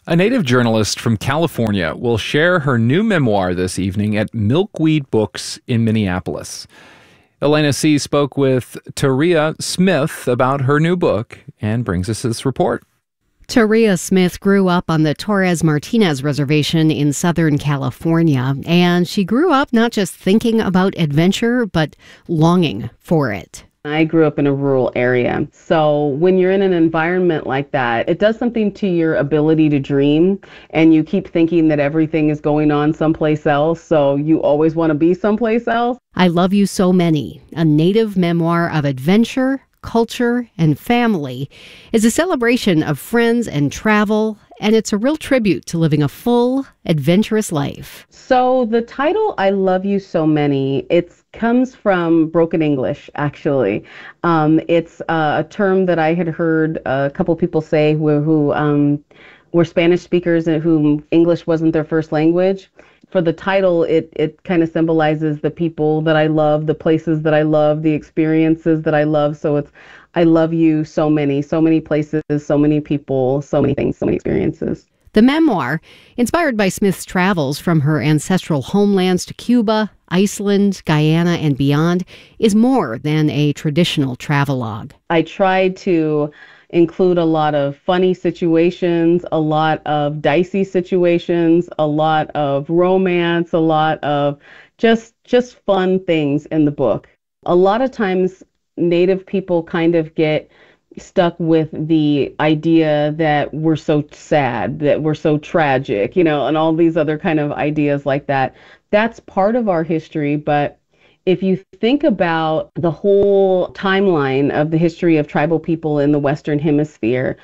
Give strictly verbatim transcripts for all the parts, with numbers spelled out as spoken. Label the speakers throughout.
Speaker 1: A native journalist from California will share her new memoir this evening at Milkweed Books in Minneapolis. Elena C. spoke with Taria Smith about her new book and brings us this report.
Speaker 2: Taria Smith grew up on the Torres Martinez Reservation in Southern California, and she grew up not just thinking about adventure, but longing for it.
Speaker 3: I grew up in a rural area, so when you're in an environment like that, it does something to your ability to dream, and you keep thinking that everything is going on someplace else, so you always want to be someplace else.
Speaker 2: I Love You So Many, a native memoir of adventure, culture, and family, is a celebration of friends and travel, and it's a real tribute to living a full, adventurous life.
Speaker 3: So the title, I Love You So Many, it comes from broken English, actually. Um, it's uh, a term that I had heard a couple people say who, who um, were Spanish speakers and whom English wasn't their first language. For the title, it, it kind of symbolizes the people that I love, the places that I love, the experiences that I love. So it's, I love you so many, so many places, so many people, so many things, so many experiences.
Speaker 2: The memoir, inspired by Smith's travels from her ancestral homelands to Cuba, Iceland, Guyana, and beyond, is more than a traditional travelogue.
Speaker 3: I tried to include a lot of funny situations, a lot of dicey situations, a lot of romance, a lot of just just fun things in the book. A lot of times, Native people kind of get stuck with the idea that we're so sad, that we're so tragic, you know, and all these other kind of ideas like that. That's part of our history, but if you think about the whole timeline of the history of tribal people in the Western Hemisphere,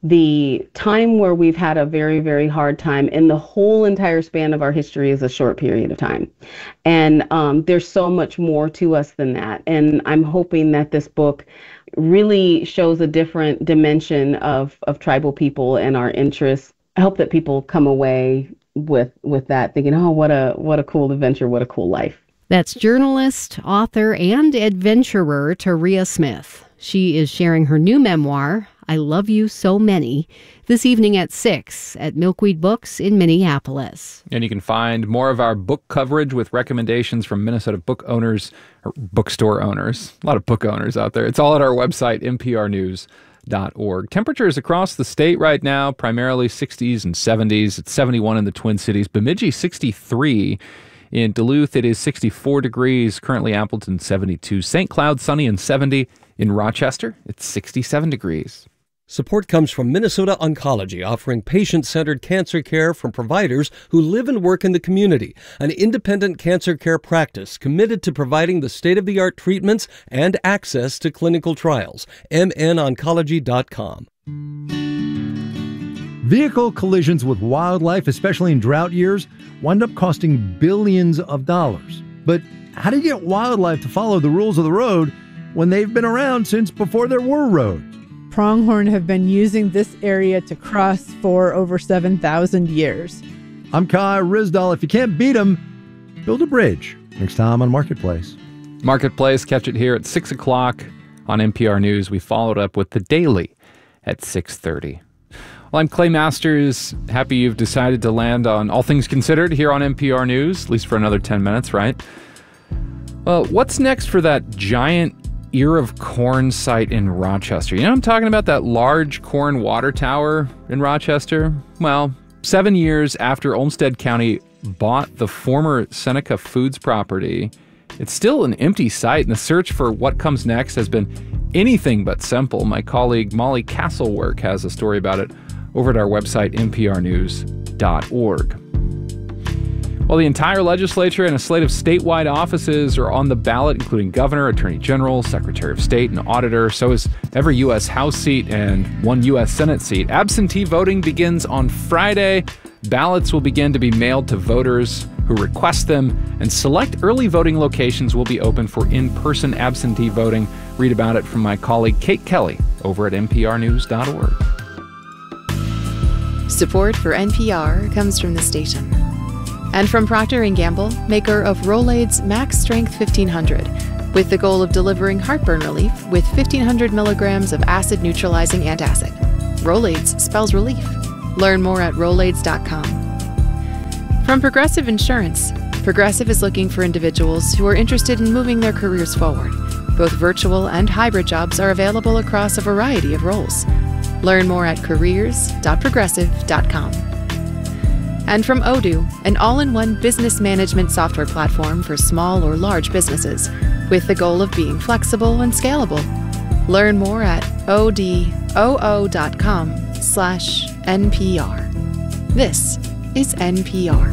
Speaker 3: the time where we've had a very, very hard time in the whole entire span of our history is a short period of time. And um, there's so much more to us than that. And I'm hoping that this book really shows a different dimension of, of tribal people and our interests. I hope that people come away with with that thinking, oh, what a what a cool adventure, what a cool life.
Speaker 2: That's journalist, author, and adventurer Taria Smith. She is sharing her new memoir, I Love You So Many, this evening at six at Milkweed Books in Minneapolis.
Speaker 1: And you can find more of our book coverage with recommendations from Minnesota book owners, or bookstore owners, a lot of book owners out there. It's all at our website, N P R news dot org. Temperatures across the state right now, primarily sixties and seventies. It's seventy-one in the Twin Cities. Bemidji, sixty-three. In Duluth, it is sixty-four degrees. Currently, Appleton, seventy-two. Saint Cloud, sunny and seventy. In Rochester, it's sixty-seven degrees.
Speaker 4: Support comes from Minnesota Oncology, offering patient-centered cancer care from providers who live and work in the community. An independent cancer care practice committed to providing the state-of-the-art treatments and access to clinical trials. m n oncology dot com.
Speaker 5: Vehicle collisions with wildlife, especially in drought years, wind up costing billions of dollars. But how do you get wildlife to follow the rules of the road when they've been around since before there were roads?
Speaker 6: Pronghorn have been using this area to cross for over seven thousand years.
Speaker 5: I'm Kai Rizdal. If you can't beat them, build a bridge. Next time on Marketplace.
Speaker 1: Marketplace, catch it here at six o'clock on N P R News. We followed up with The Daily at six thirty. Well, I'm Clay Masters. Happy you've decided to land on All Things Considered here on N P R News, at least for another ten minutes, right? Well, what's next for that giant Ear of Corn site in Rochester? You know what I'm talking about? That large corn water tower in Rochester? Well, seven years after Olmsted County bought the former Seneca Foods property, it's still an empty site, and the search for what comes next has been anything but simple. My colleague Molly Castlework has a story about it over at our website, N P R news dot org. Well, the entire legislature and a slate of statewide offices are on the ballot, including governor, attorney general, secretary of state, and auditor. So is every U S House seat and one U S Senate seat. Absentee voting begins on Friday. Ballots will begin to be mailed to voters who request them, and select early voting locations will be open for in-person absentee voting. Read about it from my colleague Kate Kelly over at N P R news dot org.
Speaker 7: Support for N P R comes from the station. And from Procter and Gamble, maker of Rolaids Max Strength fifteen hundred, with the goal of delivering heartburn relief with fifteen hundred milligrams of acid-neutralizing antacid. Rolaids spells relief. Learn more at Rolaids dot com. From Progressive Insurance, Progressive is looking for individuals who are interested in moving their careers forward. Both virtual and hybrid jobs are available across a variety of roles. Learn more at careers dot progressive dot com. And from Odoo, an all-in-one business management software platform for small or large businesses, with the goal of being flexible and scalable. Learn more at odoo dot com slash N P R. This is N P R.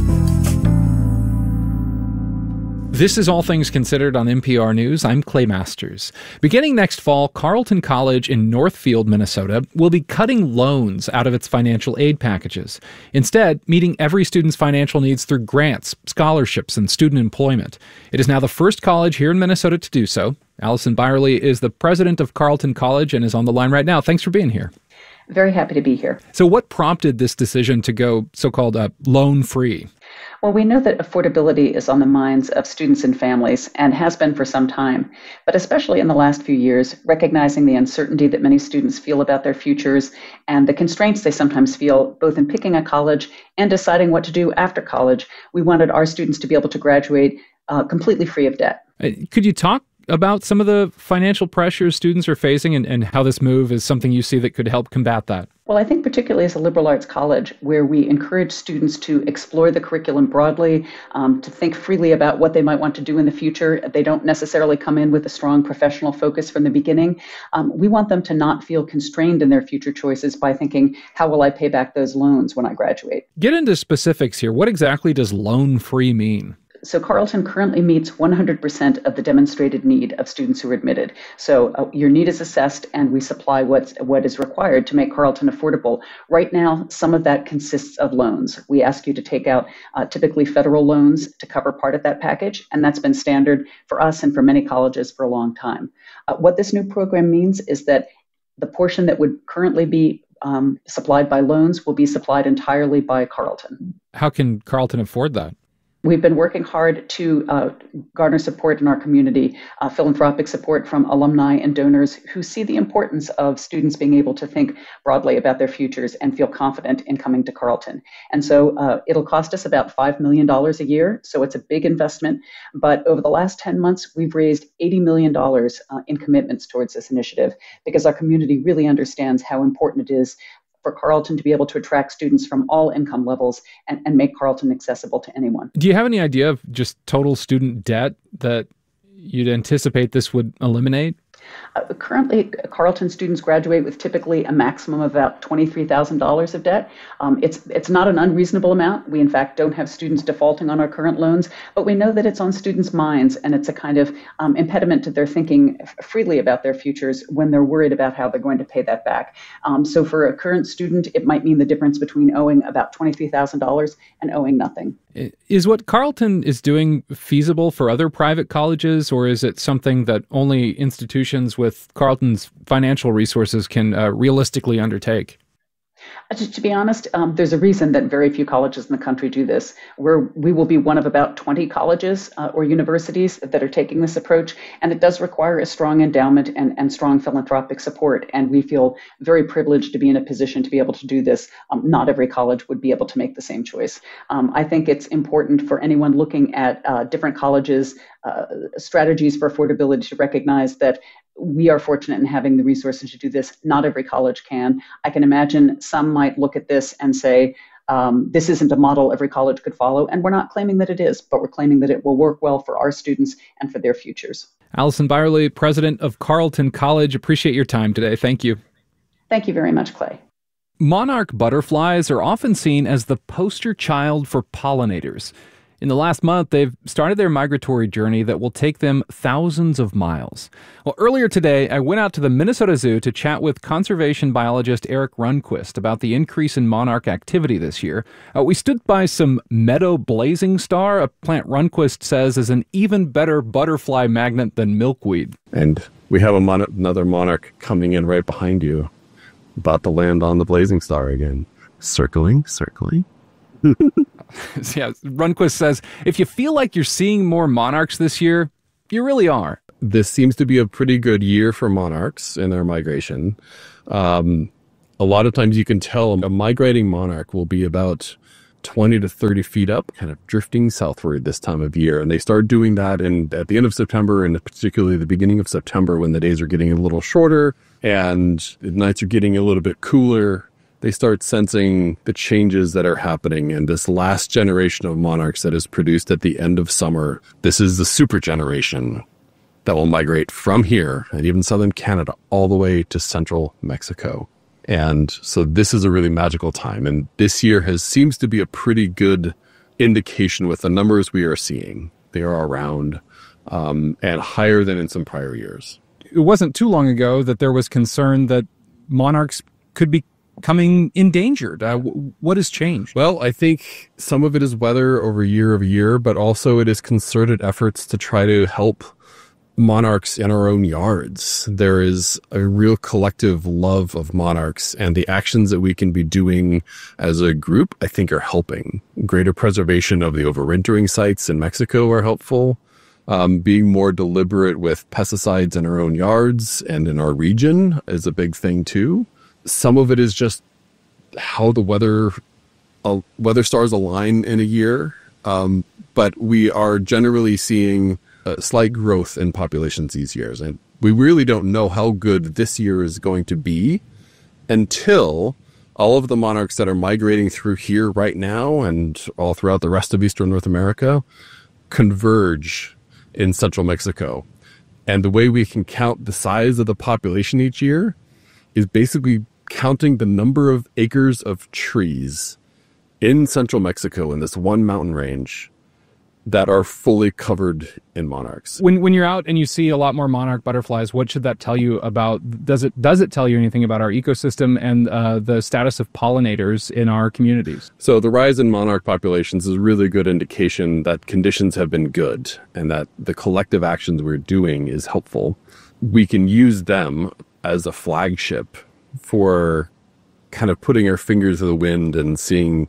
Speaker 1: This is All Things Considered on N P R News. I'm Clay Masters. Beginning next fall, Carleton College in Northfield, Minnesota, will be cutting loans out of its financial aid packages. Instead, meeting every student's financial needs through grants, scholarships, and student employment. It is now the first college here in Minnesota to do so. Allison Byerly is the president of Carleton College and is on the line right now. Thanks for being here.
Speaker 8: Very happy to be here.
Speaker 1: So what prompted this decision to go so-called uh, loan-free?
Speaker 8: Well, we know that affordability is on the minds of students and families and has been for some time, but especially in the last few years, recognizing the uncertainty that many students feel about their futures and the constraints they sometimes feel both in picking a college and deciding what to do after college, we wanted our students to be able to graduate uh, completely free of debt.
Speaker 1: Uh, could you talk about some of the financial pressures students are facing and, and how this move is something you see that could help combat that?
Speaker 8: Well, I think particularly as a liberal arts college, where we encourage students to explore the curriculum broadly, um, to think freely about what they might want to do in the future. They don't necessarily come in with a strong professional focus from the beginning. Um, we want them to not feel constrained in their future choices by thinking, how will I pay back those loans when I graduate?
Speaker 1: Get into specifics here. What exactly does loan-free mean?
Speaker 8: So Carleton currently meets one hundred percent of the demonstrated need of students who are admitted. So uh, your need is assessed and we supply what's, what is required to make Carleton affordable. Right now, some of that consists of loans. We ask you to take out uh, typically federal loans to cover part of that package, and that's been standard for us and for many colleges for a long time. Uh, what this new program means is that the portion that would currently be um, supplied by loans will be supplied entirely by Carleton.
Speaker 1: How can Carleton afford that?
Speaker 8: We've been working hard to uh, garner support in our community, uh, philanthropic support from alumni and donors who see the importance of students being able to think broadly about their futures and feel confident in coming to Carleton. And so uh, it'll cost us about five million dollars a year, so it's a big investment. But over the last ten months, we've raised eighty million dollars uh, in commitments towards this initiative because our community really understands how important it is for Carleton to be able to attract students from all income levels and, and make Carleton accessible to anyone.
Speaker 1: Do you have any idea of just total student debt that you'd anticipate this would eliminate?
Speaker 8: Uh, currently, Carleton students graduate with typically a maximum of about twenty-three thousand dollars of debt. Um, it's it's not an unreasonable amount. We, in fact, don't have students defaulting on our current loans, but we know that it's on students' minds, and it's a kind of um, impediment to their thinking f- freely about their futures when they're worried about how they're going to pay that back. Um, so for a current student, it might mean the difference between owing about twenty-three thousand dollars and owing nothing.
Speaker 1: Is what Carleton is doing feasible for other private colleges, or is it something that only institutions with Carleton's financial resources can uh, realistically undertake?
Speaker 8: To, to be honest, um, there's a reason that very few colleges in the country do this. We're, we will be one of about twenty colleges uh, or universities that are taking this approach, and it does require a strong endowment and, and strong philanthropic support, and we feel very privileged to be in a position to be able to do this. Um, not every college would be able to make the same choice. Um, I think it's important for anyone looking at uh, different colleges' uh, strategies for affordability to recognize that we are fortunate in having the resources to do this. Not every college can. I can imagine some might look at this and say, um, this isn't a model every college could follow. And we're not claiming that it is, but we're claiming that it will work well for our students and for their futures.
Speaker 1: Allison Byerly, president of Carleton College. Appreciate your time today. Thank you.
Speaker 8: Thank you very much, Clay.
Speaker 1: Monarch butterflies are often seen as the poster child for pollinators. In the last month, they've started their migratory journey that will take them thousands of miles. Well, earlier today, I went out to the Minnesota Zoo to chat with conservation biologist Eric Rundquist about the increase in monarch activity this year. Uh, we stood by some meadow blazing star, a plant Rundquist says is an even better butterfly magnet than milkweed.
Speaker 9: And we have a mon- another monarch coming in right behind you, about to land on the blazing star again. Circling, circling.
Speaker 1: Yeah, Rundquist says, if you feel like you're seeing more monarchs this year, you really are.
Speaker 9: This seems to be a pretty good year for monarchs in their migration. Um, A lot of times you can tell a migrating monarch will be about twenty to thirty feet up, kind of drifting southward this time of year. And they start doing that in, at the end of September, and particularly the beginning of September, when the days are getting a little shorter and the nights are getting a little bit cooler. They start sensing the changes that are happening. And this last generation of monarchs that is produced at the end of summer, this is the super generation that will migrate from here and even southern Canada all the way to central Mexico. And so this is a really magical time. And this year has seems to be a pretty good indication with the numbers we are seeing. They are around um, and higher than in some prior years.
Speaker 1: It wasn't too long ago that there was concern that monarchs could be coming endangered. Uh, w- what has changed?
Speaker 9: Well, I think some of it is weather over year over year, but also it is concerted efforts to try to help monarchs in our own yards. There is a real collective love of monarchs, and the actions that we can be doing as a group, I think, are helping. Greater preservation of the overwintering sites in Mexico are helpful. Um, being more deliberate with pesticides in our own yards and in our region is a big thing too. Some of it is just how the weather uh, weather stars align in a year, um, but we are generally seeing a slight growth in populations these years. And we really don't know how good this year is going to be until all of the monarchs that are migrating through here right now and all throughout the rest of eastern North America converge in central Mexico. And the way we can count the size of the population each year is basically counting the number of acres of trees in central Mexico in this one mountain range that are fully covered in monarchs.
Speaker 1: When when you're out and you see a lot more monarch butterflies, what should that tell you about? Does it does it tell you anything about our ecosystem and uh, the status of pollinators in our communities?
Speaker 9: So the rise in monarch populations is a really good indication that conditions have been good and that the collective actions we're doing is helpful. We can use them as a flagship for kind of putting our fingers to the wind and seeing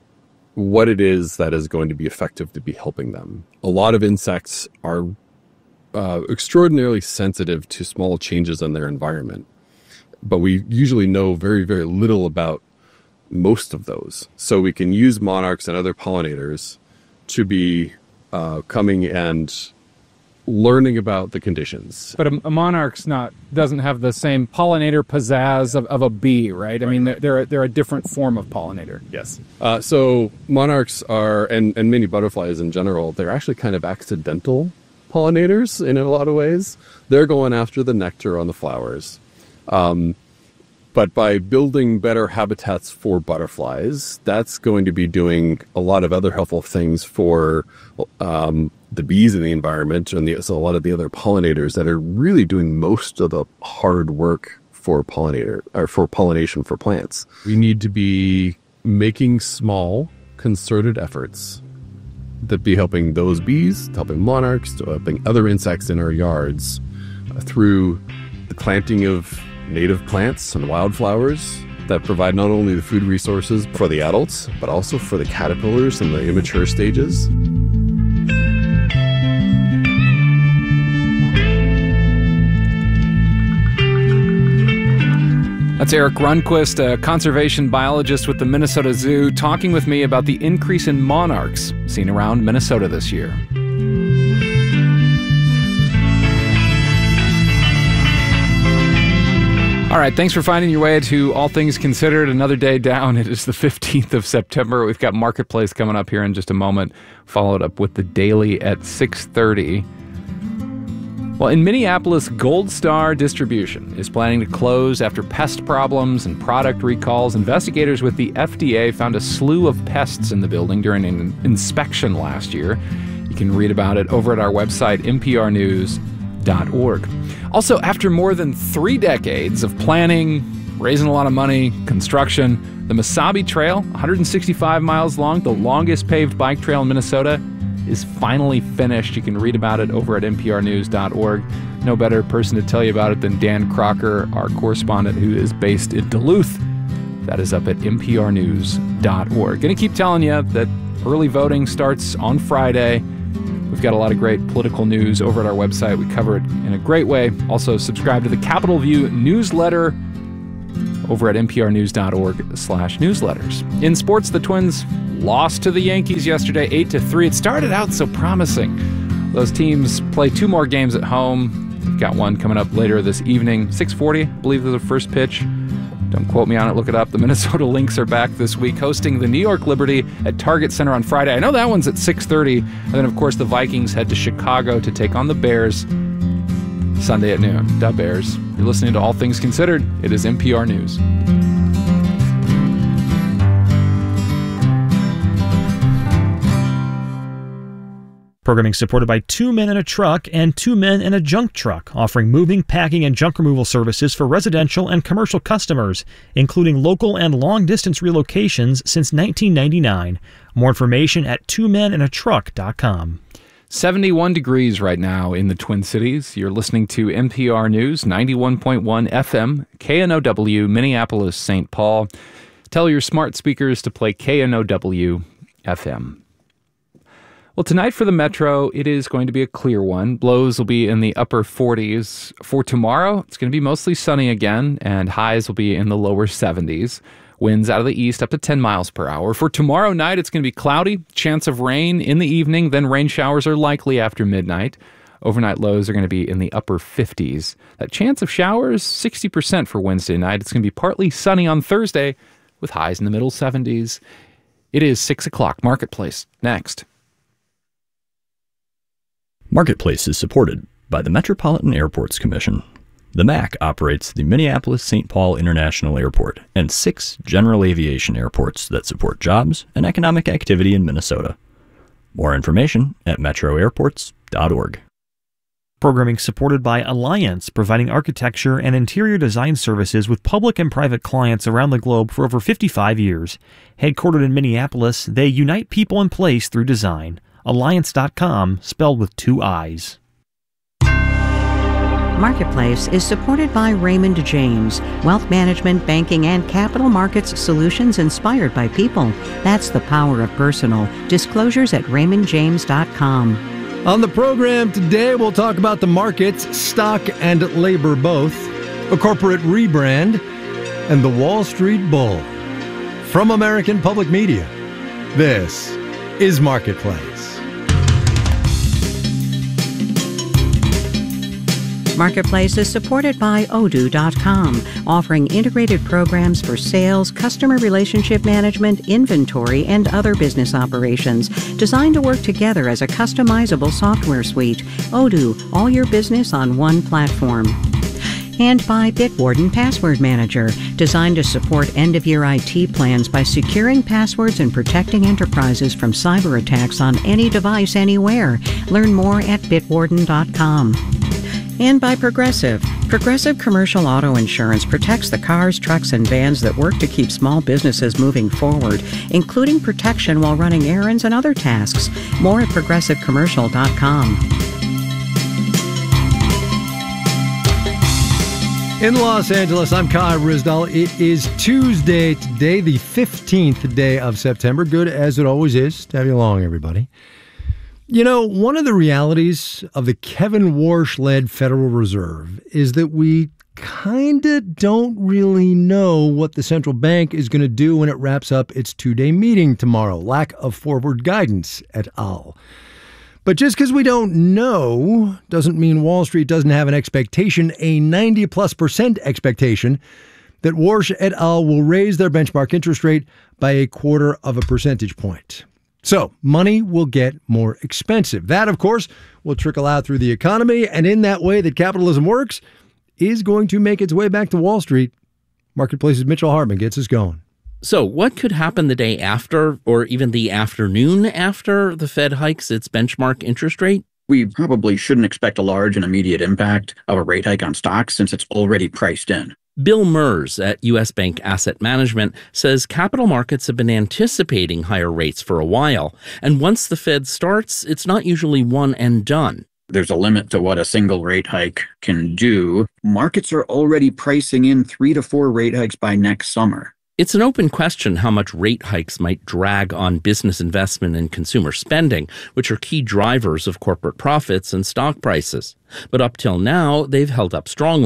Speaker 9: what it is that is going to be effective to be helping them. A lot of insects are uh, extraordinarily sensitive to small changes in their environment, but we usually know very, very little about most of those. So we can use monarchs and other pollinators to be uh, coming and learning about the conditions.
Speaker 1: But a, a monarch's not doesn't have the same pollinator pizzazz of, of a bee, right? I mean, they're they're a, they're a different form of pollinator.
Speaker 9: Yes. Uh, so monarchs are, and, and many butterflies in general, they're actually kind of accidental pollinators in a lot of ways. They're going after the nectar on the flowers. Um, but by building better habitats for butterflies, that's going to be doing a lot of other helpful things for um, the bees in the environment and the, so a lot of the other pollinators that are really doing most of the hard work for pollinator or for pollination for plants. We need to be making small, concerted efforts that be helping those bees, helping monarchs, helping other insects in our yards uh, through the planting of native plants and wildflowers that provide not only the food resources for the adults, but also for the caterpillars in the immature stages.
Speaker 1: That's Eric Rundquist, a conservation biologist with the Minnesota Zoo, talking with me about the increase in monarchs seen around Minnesota this year. All right, thanks for finding your way to All Things Considered. Another day down. It is the fifteenth of September. We've got Marketplace coming up here in just a moment, followed up with the Daily at six thirty. Well, in Minneapolis, Gold Star Distribution is planning to close after pest problems and product recalls. Investigators with the F D A found a slew of pests in the building during an inspection last year. You can read about it over at our website, n p r news dot org. Also, after more than three decades of planning, raising a lot of money, construction, the Mesabi Trail, one hundred sixty-five miles long, the longest paved bike trail in Minnesota, is finally finished. You can read about it over at n p r news dot org. No better person to tell you about it than Dan Crocker, our correspondent who is based in Duluth. That is up at n p r news dot org. Gonna keep telling you that early voting starts on Friday. We've got a lot of great political news over at our website. We cover it in a great way. Also, subscribe to the Capitol View newsletter over at nprnews.org slash newsletters. In sports, the Twins lost to the Yankees yesterday, eight to three. It started out so promising. Those teams play two more games at home. We've got one coming up later this evening, six forty, I believe is the first pitch. Don't quote me on it, look it up. The Minnesota Lynx are back this week, hosting the New York Liberty at Target Center on Friday. I know that one's at six thirty. And then, of course, the Vikings head to Chicago to take on the Bears Sunday at noon. Da Bears. You're listening to All Things Considered. It is N P R News.
Speaker 10: Programming supported by Two Men in a Truck and Two Men in a Junk Truck, offering moving, packing, and junk removal services for residential and commercial customers, including local and long-distance relocations since nineteen ninety-nine. More information at two men in a truck dot com.
Speaker 1: seventy-one degrees right now in the Twin Cities. You're listening to N P R News, ninety-one point one F M, K N O W, Minneapolis, Saint Paul. Tell your smart speakers to play K N O W F M. Well, tonight for the Metro, it is going to be a clear one. Lows will be in the upper forties. For tomorrow, it's going to be mostly sunny again, and highs will be in the lower seventies. Winds out of the east up to ten miles per hour. For tomorrow night, it's going to be cloudy, chance of rain in the evening, then rain showers are likely after midnight. Overnight lows are going to be in the upper fifties. That chance of showers, sixty percent for Wednesday night. It's going to be partly sunny on Thursday with highs in the middle seventies. It is six o'clock. Marketplace, next.
Speaker 11: Marketplace is supported by the Metropolitan Airports Commission. The M A C operates the Minneapolis-Saint Paul International Airport and six general aviation airports that support jobs and economic activity in Minnesota. More information at metro airports dot org.
Speaker 10: Programming supported by Alliance, providing architecture and interior design services with public and private clients around the globe for over fifty-five years. Headquartered in Minneapolis, they unite people and place through design. Alliance dot com, spelled with two I's.
Speaker 12: Marketplace is supported by Raymond James, wealth management, banking, and capital markets solutions inspired by people. That's the power of personal. Disclosures at raymond james dot com.
Speaker 5: On the program today, we'll talk about the markets, stock and labor both, a corporate rebrand, and the Wall Street Bull. From American Public Media, this is Marketplace.
Speaker 12: Marketplace is supported by odoo dot com, offering integrated programs for sales, customer relationship management, inventory, and other business operations, designed to work together as a customizable software suite. Odoo, all your business on one platform. And by Bitwarden Password Manager, designed to support end-of-year I T plans by securing passwords and protecting enterprises from cyber attacks on any device anywhere. Learn more at bitwarden dot com. And by Progressive. Progressive Commercial Auto Insurance protects the cars, trucks, and vans that work to keep small businesses moving forward, including protection while running errands and other tasks. More at progressive commercial dot com.
Speaker 5: In Los Angeles, I'm Kai Ryssdal. It is Tuesday today, the fifteenth day of September. Good as it always is to have you along, everybody. You know, one of the realities of the Kevin Warsh-led Federal Reserve is that we kind of don't really know what the central bank is going to do when it wraps up its two-day meeting tomorrow. Lack of forward guidance et al. But just because we don't know doesn't mean Wall Street doesn't have an expectation, a ninety plus percent expectation, that Warsh et al. Will raise their benchmark interest rate by a quarter of a percentage point. So money will get more expensive. That, of course, will trickle out through the economy, and in that way that capitalism works, is going to make its way back to Wall Street. Marketplace's Mitchell Hartman gets us going.
Speaker 13: So what could happen the day after, or even the afternoon after the Fed hikes its benchmark interest rate?
Speaker 14: We probably shouldn't expect a large and immediate impact of a rate hike on stocks since it's already priced in.
Speaker 13: Bill Mers at U S Bank Asset Management says capital markets have been anticipating higher rates for a while, and once the Fed starts, it's not usually one and done.
Speaker 14: There's a limit to what a single rate hike can do. Markets are already pricing in three to four rate hikes by next summer.
Speaker 13: It's an open question how much rate hikes might drag on business investment and consumer spending, which are key drivers of corporate profits and stock prices. But up till now, they've held up strongly.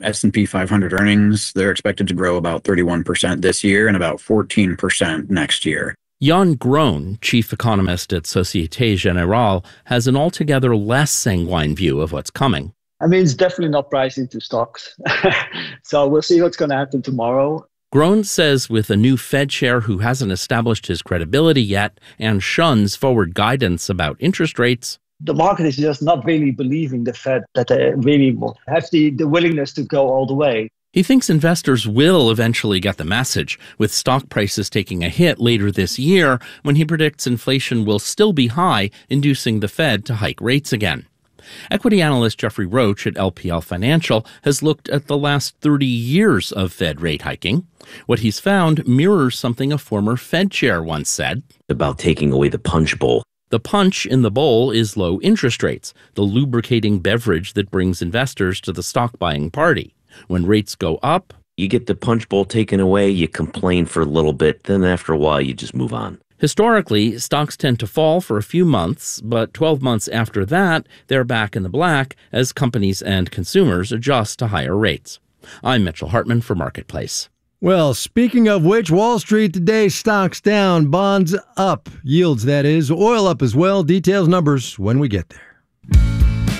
Speaker 14: S and P five hundred earnings, they're expected to grow about thirty-one percent this year and about fourteen percent next year.
Speaker 13: Jan Groen, chief economist at Société Générale, has an altogether less sanguine view of what's coming.
Speaker 15: I mean, it's definitely not priced into stocks. So we'll see what's going to happen tomorrow.
Speaker 13: Groen says with a new Fed chair who hasn't established his credibility yet and shuns forward guidance about interest rates,
Speaker 15: the market is just not really believing the Fed that they really will have the, the willingness to go all the way.
Speaker 13: He thinks investors will eventually get the message, with stock prices taking a hit later this year when he predicts inflation will still be high, inducing the Fed to hike rates again. Equity analyst Jeffrey Roach at L P L Financial has looked at the last thirty years of Fed rate hiking. What he's found mirrors something a former Fed chair once said
Speaker 16: about taking away the punch bowl.
Speaker 13: The punch in the bowl is low interest rates, the lubricating beverage that brings investors to the stock buying party. When rates go up,
Speaker 16: you get the punch bowl taken away, you complain for a little bit, then after a while you just move on.
Speaker 13: Historically, stocks tend to fall for a few months, but twelve months after that, they're back in the black as companies and consumers adjust to higher rates. I'm Mitchell Hartman for Marketplace.
Speaker 5: Well, speaking of which, Wall Street today, stocks down, bonds up, yields that is, oil up as well. Details, numbers when we get there.